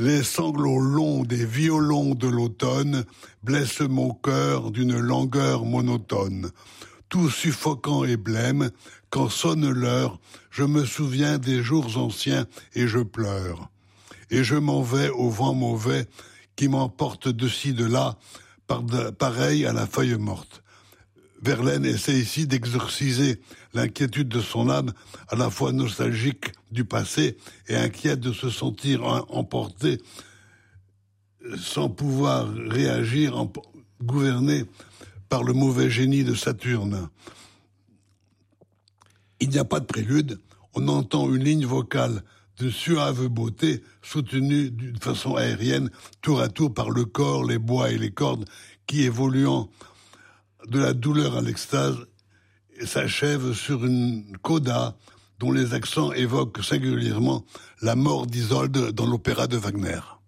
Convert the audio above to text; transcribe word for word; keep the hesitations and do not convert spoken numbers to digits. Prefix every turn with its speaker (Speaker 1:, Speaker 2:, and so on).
Speaker 1: Les sanglots longs des violons de l'automne blessent mon cœur d'une langueur monotone. Tout suffocant et blême, quand sonne l'heure, je me souviens des jours anciens et je pleure. Et je m'en vais au vent mauvais qui m'emporte de ci de là, pareil à la feuille morte. Verlaine essaie ici d'exorciser l'inquiétude de son âme, à la fois nostalgique du passé et inquiète de se sentir emporté sans pouvoir réagir, gouverné par le mauvais génie de Saturne. Il n'y a pas de prélude, on entend une ligne vocale de suave beauté soutenue d'une façon aérienne, tour à tour par le corps, les bois et les cordes, qui évoluant de la douleur à l'extase s'achève sur une coda dont les accents évoquent singulièrement la mort d'Isolde dans l'opéra de Wagner.